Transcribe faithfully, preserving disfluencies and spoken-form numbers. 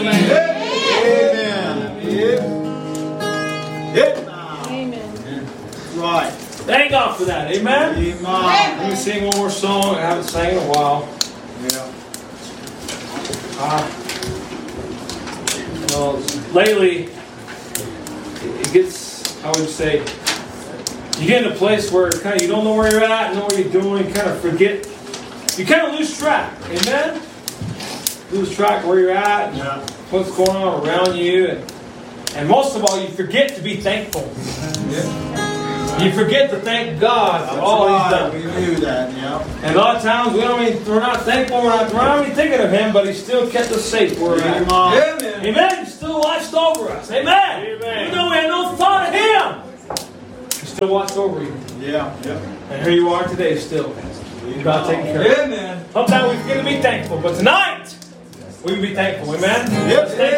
Amen. Right. Thank God for that. Amen. Amen. Let me sing one more song. I haven't sang in a while. Yeah. Uh, you know, lately, it gets, I would say, you get in a place where kind of you don't know where you're at, know what you're doing, you kind of forget. You kind of lose track. Amen? Lose track of where you're at, Yeah. what's going on around you. And, and most of all, you forget to be thankful. Yeah. You forget to thank God for That's all right. He's done. We knew that, yeah. And a lot of times we don't even, we're not thankful, we're not, we're not even thinking of Him, but He still kept us safe where we're at. Amen. Amen. He still watched over us. Amen. Amen. Even though we had no thought of Him, He still watched over you. Yeah. Yeah. And here you are today still. God taking care of you. Amen. Sometimes we forget to be thankful, but tonight we can be thankful. Amen. Yep. Stay